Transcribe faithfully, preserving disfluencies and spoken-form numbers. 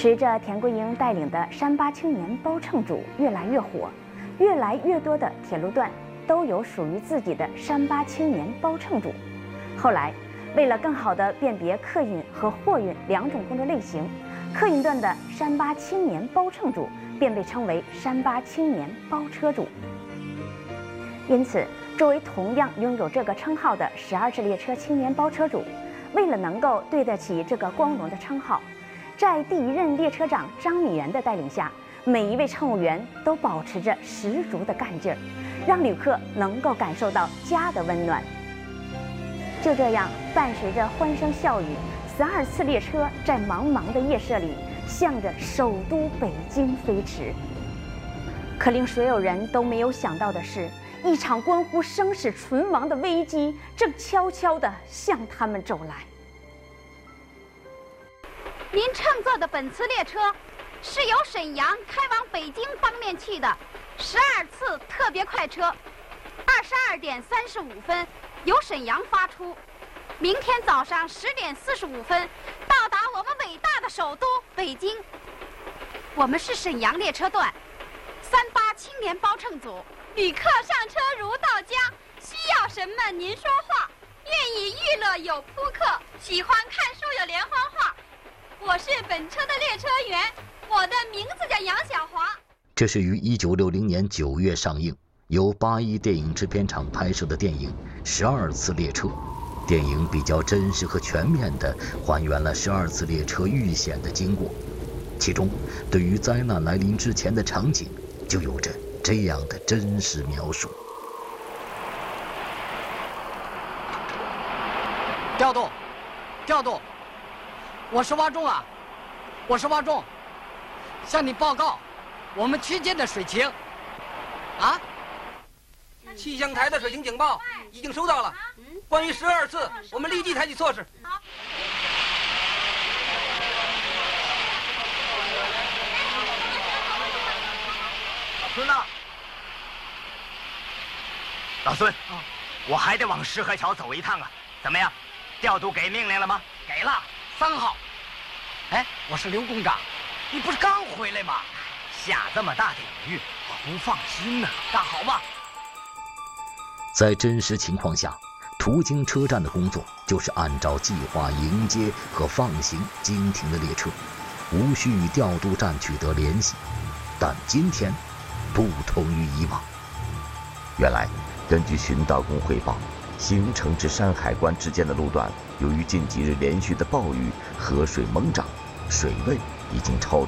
随着田桂英带领的山巴青年包乘组越来越火，越来越多的铁路段都有属于自己的山巴青年包乘组。后来，为了更好地辨别客运和货运两种工作类型，客运段的山巴青年包乘组便被称为山巴青年包车组。因此，作为同样拥有这个称号的十二次列车青年包车组，为了能够对得起这个光荣的称号，在第一任列车长张米元的带领下，每一位乘务员都保持着十足的干劲儿，让旅客能够感受到家的温暖。就这样，伴随着欢声笑语，十二次列车在茫茫的夜色里，向着首都北京飞驰。可令所有人都没有想到的是，一场关乎生死存亡的危机正悄悄地向他们走来。 您乘坐的本次列车是由沈阳开往北京方面去的十二次特别快车，二十二点三十五分由沈阳发出，明天早上十点四十五分到达我们伟大的首都北京。我们是沈阳列车段三八青年包乘组，旅客上车如到家，需要什么您说话，愿意娱乐有扑克，喜欢看书有连环画。我是本车的列车员，我的名字叫杨小华。 这是于一九六零年九月上映，由八一电影制片厂拍摄的电影《十二次列车》。电影比较真实和全面地还原了十二次列车遇险的经过，其中对于灾难来临之前的场景就有着这样的真实描述。 调度，调度，我是蛙中啊，我是蛙中，向你报告我们区间的水情。啊？ 气象台的水情警报已经收到了，关于十二次，我们立即采取措施。 好。 老孙呢？老孙，啊、我还得往石河桥走一趟啊！怎么样？调度给命令了吗？ 给了，三号。哎，我是刘工长，你不是刚回来吗？ 下这么大的雨，我不放心呢、啊。干好吧。 在真实情况下，途经车站的工作就是按照计划迎接和放行经停的列车，无需与调度站取得联系。但今天不同于以往。 原来，根据巡道工汇报，兴城至山海关之间的路段，由于近几日连续的暴雨，河水猛涨，水位已经超